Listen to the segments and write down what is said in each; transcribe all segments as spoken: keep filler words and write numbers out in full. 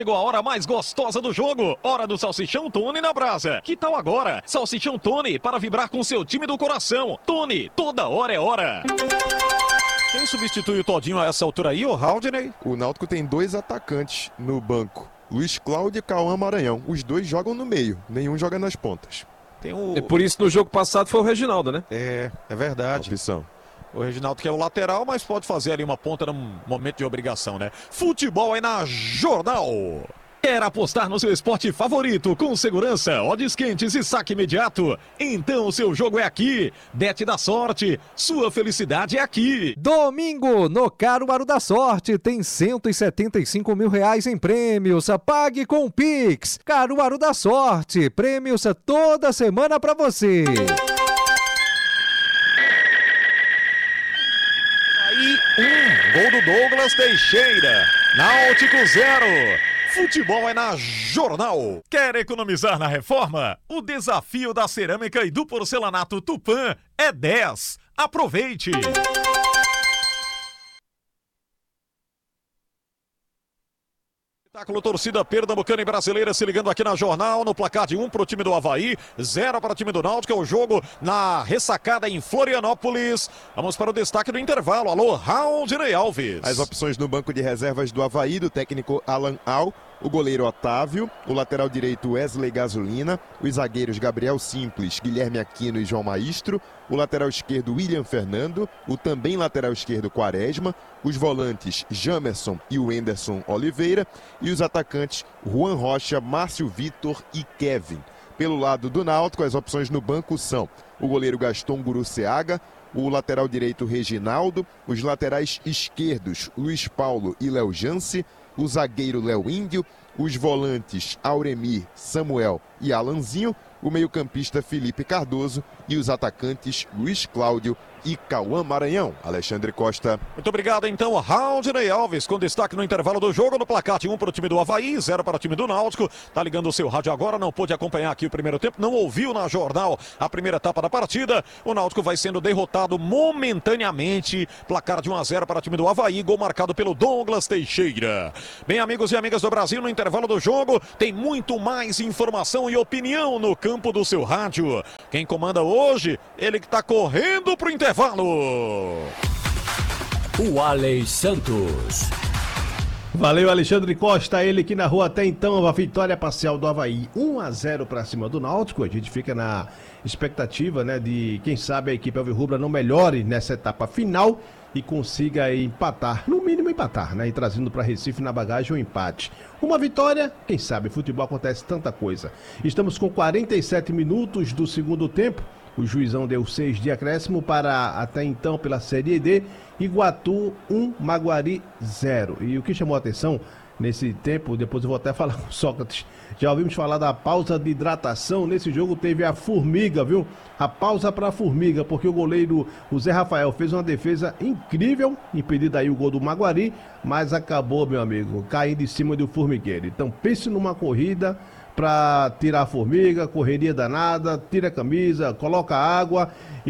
Chegou a hora mais gostosa do jogo, hora do Salsichão Tony na brasa. Que tal agora? Salsichão Tony para vibrar com seu time do coração. Tony, toda hora é hora. Quem substitui o Todinho a essa altura aí, o Haldney? O Náutico tem dois atacantes no banco, Luiz Cláudio e Cauã Maranhão. Os dois jogam no meio, nenhum joga nas pontas. Tem o... É por isso que no jogo passado foi o Reginaldo, né? É, é verdade. Opção. O Reginaldo que é o lateral, mas pode fazer ali uma ponta num momento de obrigação, né? Futebol é na Jornal. Quer apostar no seu esporte favorito com segurança, odds quentes e saque imediato? Então o seu jogo é aqui. Bet da Sorte, sua felicidade é aqui. Domingo, no Caruaru da Sorte, tem cento e setenta e cinco mil reais em prêmios. Pague com o Pix. Caruaru da Sorte, prêmios toda semana pra você. Aí, um, gol do Douglas Teixeira. Náutico zero. Futebol é na Jornal. Quer economizar na reforma? O desafio da cerâmica e do porcelanato Tupã é dez. Aproveite! Espetáculo torcida pernambucana e brasileira se ligando aqui na Jornal, no placar de um para o time do Avaí, zero para o time do Náutico, é o jogo na ressacada em Florianópolis. Vamos para o destaque do intervalo. Alô, Haldney Alves. As opções no banco de reservas do Avaí, do técnico Alan Al, o goleiro Otávio, o lateral direito Wesley Gasolina, os zagueiros Gabriel Simples, Guilherme Aquino e João Maestro, o lateral esquerdo William Fernando, o também lateral esquerdo Quaresma, os volantes Jamerson e o Enderson Oliveira e os atacantes Juan Rocha, Márcio Vitor e Kevin. Pelo lado do Náutico, as opções no banco são o goleiro Gaston Guruceaga, o lateral direito Reginaldo, os laterais esquerdos Luiz Paulo e Léo Jance, o zagueiro Léo Índio, os volantes Auremir, Samuel e Alanzinho, o meio-campista Felipe Cardoso e os atacantes Luiz Cláudio e Cauã Maranhão. Alexandre Costa. Muito obrigado, então, Haldney Alves, com destaque no intervalo do jogo, no placar de um para o time do Avaí, zero para o time do Náutico. Tá ligando o seu rádio agora, não pôde acompanhar aqui o primeiro tempo, não ouviu na Jornal a primeira etapa da partida. O Náutico vai sendo derrotado momentaneamente, placar de um a zero para o time do Avaí, gol marcado pelo Douglas Teixeira. Bem, amigos e amigas do Brasil, no intervalo do jogo, tem muito mais informação e opinião no campo do seu rádio. Quem comanda hoje, ele que tá correndo pro intervalo. O Alex Santos. Valeu, Alexandre Costa, ele que narrou até então a vitória parcial do Avaí, um a zero para cima do Náutico. A gente fica na expectativa, né, de quem sabe a equipe alvirrubra não melhore nessa etapa final e consiga empatar, no mínimo empatar, né, e trazendo para Recife na bagagem um empate. Uma vitória, quem sabe, futebol acontece tanta coisa. Estamos com quarenta e sete minutos do segundo tempo. O juizão deu seis de acréscimo para, até então, pela Série D, Iguatu um, Maguari zero. E o que chamou a atenção nesse tempo, depois eu vou até falar com o Sócrates, já ouvimos falar da pausa de hidratação, nesse jogo teve a formiga, viu? A pausa para a formiga, porque o goleiro, o Zé Rafael, fez uma defesa incrível, impedindo aí o gol do Maguari, mas acabou, meu amigo, caindo em cima do formigueiro. Então pense numa corrida para tirar a formiga, correria danada, tira a camisa, coloca água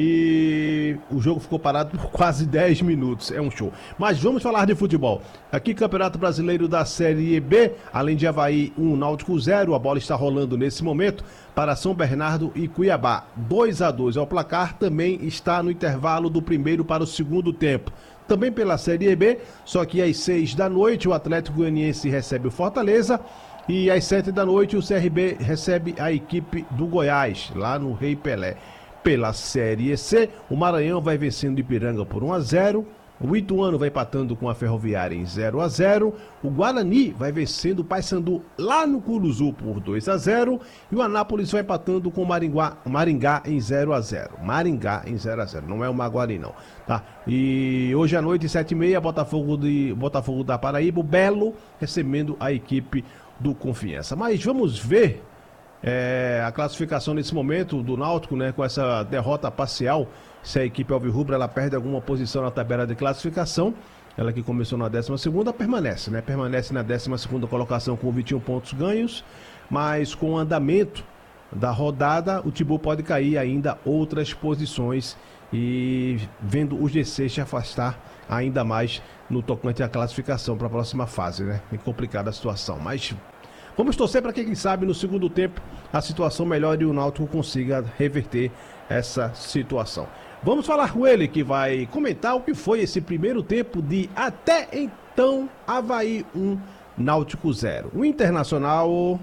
e o jogo ficou parado por quase dez minutos, é um show. Mas vamos falar de futebol. Aqui Campeonato Brasileiro da Série B, além de Avaí um, Náutico zero, a bola está rolando nesse momento para São Bernardo e Cuiabá, dois a dois ao placar, também está no intervalo do primeiro para o segundo tempo. Também pela Série B, só que às seis da noite o Atlético Goianiense recebe o Fortaleza. E às sete da noite o C R B recebe a equipe do Goiás, lá no Rei Pelé. Pela Série C, o Maranhão vai vencendo o Ipiranga por um a zero. O Ituano vai empatando com a Ferroviária em zero a zero. O Guarani vai vencendo o Paysandu lá no Curuzu por dois a zero. E o Anápolis vai empatando com o Maringá, Maringá em zero a zero. Maringá em zero a zero, não é o Maguari não. Tá? E hoje à noite, sete e meia, Botafogo, de, Botafogo da Paraíba, o Belo recebendo a equipe do Confiança. Mas vamos ver é, a classificação nesse momento do Náutico, né, com essa derrota parcial. Se a equipe alvirrubra ela perde alguma posição na tabela de classificação, ela que começou na décima segunda permanece, né? Permanece na décima segunda colocação com vinte e um pontos ganhos, mas com o andamento da rodada, o Timbu pode cair ainda outras posições e vendo o G C se afastar ainda mais no tocante à classificação para a próxima fase, né? É complicada a situação, mas vamos torcer para que, quem sabe, no segundo tempo a situação melhore e o Náutico consiga reverter essa situação. Vamos falar com ele, que vai comentar o que foi esse primeiro tempo de até então Avaí um, Náutico zero. O Internacional...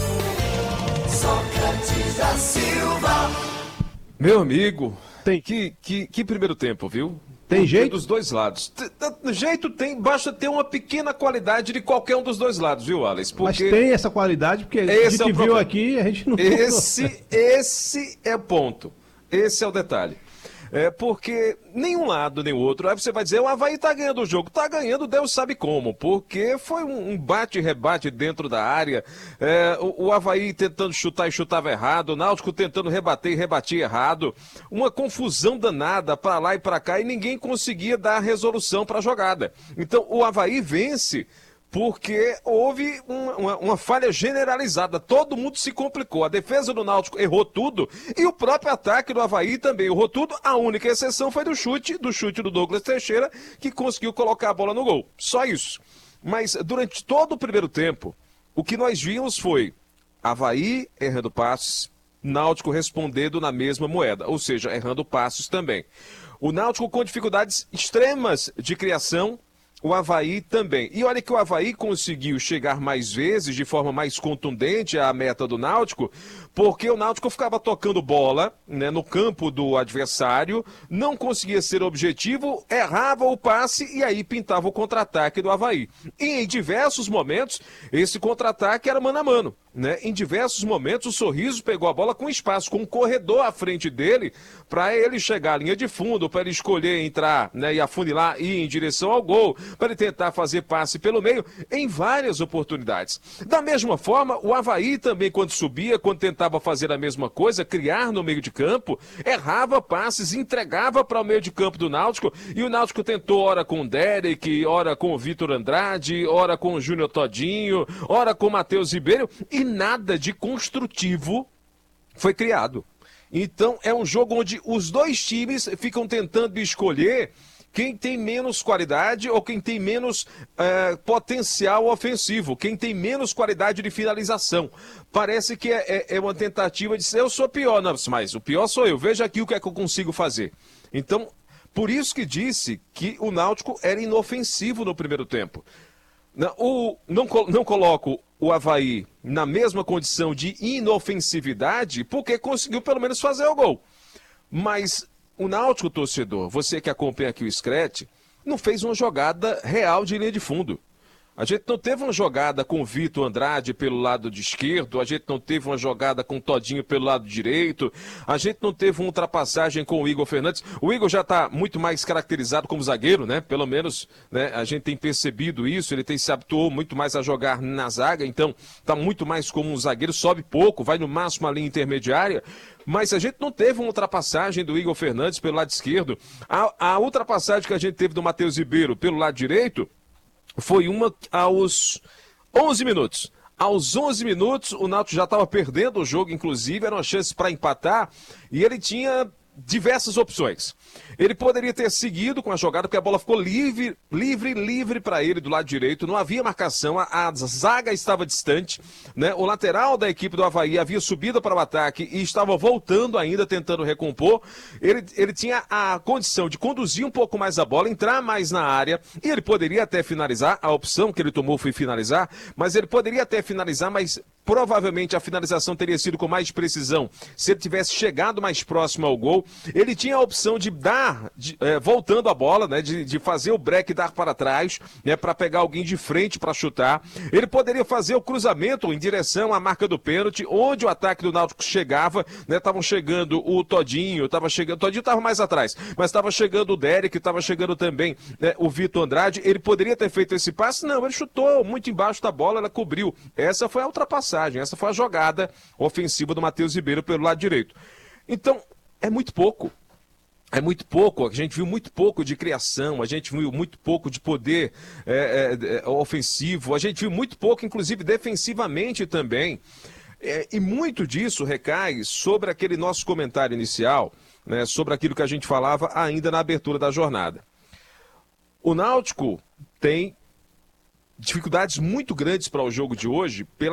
Sócrates da Silva. Meu amigo, Tem- que, que, que primeiro tempo, viu? Tem Porque jeito? dos dois lados. T- t- Jeito tem, basta ter uma pequena qualidade de qualquer um dos dois lados, viu, Alex? Mas Porque tem essa qualidade, porque a Esse gente é o viu problema. aqui, a gente não... esse, esse é o ponto. Esse é o detalhe. É porque nenhum lado nem o outro. Aí você vai dizer, o Avaí tá ganhando o jogo. Tá ganhando, Deus sabe como. Porque foi um, um bate-rebate dentro da área. É, o, o Avaí tentando chutar e chutava errado. O Náutico tentando rebater e rebatia errado. Uma confusão danada pra lá e pra cá. E ninguém conseguia dar resolução pra jogada. Então o Avaí vence porque houve uma, uma- uma falha generalizada. Todo mundo se complicou. A defesa do Náutico errou tudo e o próprio ataque do Avaí também errou tudo. A única exceção foi do chute, do chute do Douglas Teixeira, que conseguiu colocar a bola no gol. Só isso. Mas durante todo o primeiro tempo, o que nós vimos foi Avaí errando passes, Náutico respondendo na mesma moeda, ou seja, errando passes também. O Náutico com dificuldades extremas de criação, o Avaí também. E olha que o Avaí conseguiu chegar mais vezes, de forma mais contundente, à meta do Náutico, porque o Náutico ficava tocando bola, né, no campo do adversário, não conseguia ser objetivo, errava o passe e aí pintava o contra-ataque do Avaí. E em diversos momentos, esse contra-ataque era mano a mano. Né? Em diversos momentos, o Sorriso pegou a bola com espaço, com um corredor à frente dele, para ele chegar à linha de fundo, para ele escolher entrar, né, e afunilar e ir em direção ao gol, para ele tentar fazer passe pelo meio, em várias oportunidades. Da mesma forma, o Avaí também, quando subia, quando tentava fazer a mesma coisa, criar no meio de campo, errava passes, entregava para o meio de campo do Náutico, e o Náutico tentou, ora com o Derek, ora com o Vitor Andrade, ora com o Júnior Todinho, ora com o Matheus Ribeiro, e nada de construtivo foi criado. Então é um jogo onde os dois times ficam tentando escolher quem tem menos qualidade ou quem tem menos eh, potencial ofensivo, quem tem menos qualidade de finalização. Parece que é, é, é uma tentativa de ser, eu sou pior, não, mas o pior sou eu, veja aqui o que é que eu consigo fazer. Então, por isso que disse que o Náutico era inofensivo no primeiro tempo. Não, o, não, não coloco o Avaí na mesma condição de inofensividade, porque conseguiu pelo menos fazer o gol. Mas o Náutico, torcedor, você que acompanha aqui o Scratch, não fez uma jogada real de linha de fundo. A gente não teve uma jogada com o Vitor Andrade pelo lado de esquerdo, a gente não teve uma jogada com o Todinho pelo lado direito, a gente não teve uma ultrapassagem com o Igor Fernandes. O Igor já está muito mais caracterizado como zagueiro, né? Pelo menos, né, a gente tem percebido isso, ele tem se habituou muito mais a jogar na zaga, então está muito mais como um zagueiro, sobe pouco, vai no máximo a linha intermediária. Mas a gente não teve uma ultrapassagem do Igor Fernandes pelo lado esquerdo. A, a ultrapassagem que a gente teve do Matheus Ribeiro pelo lado direito foi uma aos onze minutos. Aos onze minutos, o Náutico já estava perdendo o jogo, inclusive, era uma chance para empatar, e ele tinha diversas opções. Ele poderia ter seguido com a jogada, porque a bola ficou livre, livre, livre para ele do lado direito, não havia marcação, a, a zaga estava distante, né? O lateral da equipe do Avaí havia subido para o ataque e estava voltando ainda, tentando recompor. Ele, ele tinha a condição de conduzir um pouco mais a bola, entrar mais na área, e ele poderia até finalizar, a opção que ele tomou foi finalizar, mas ele poderia até finalizar, mas provavelmente a finalização teria sido com mais precisão se ele tivesse chegado mais próximo ao gol. Ele tinha a opção de dar, de, é, voltando a bola, né, de, de fazer o break e dar para trás, né, para pegar alguém de frente para chutar. Ele poderia fazer o cruzamento em direção à marca do pênalti, onde o ataque do Náutico chegava, né, estavam chegando o Todinho, estava chegando, o Todinho estava mais atrás, mas estava chegando o Derek, estava chegando também, né, o Vitor Andrade. Ele poderia ter feito esse passe? Não, ele chutou muito embaixo da bola, ela cobriu. Essa foi a ultrapassagem. Essa foi a jogada ofensiva do Matheus Ribeiro pelo lado direito. Então, é muito pouco. É muito pouco, a gente viu muito pouco de criação, a gente viu muito pouco de poder é, é, ofensivo, a gente viu muito pouco, inclusive, defensivamente também. É, e muito disso recai sobre aquele nosso comentário inicial, né, sobre aquilo que a gente falava ainda na abertura da jornada. O Náutico tem dificuldades muito grandes para o jogo de hoje pela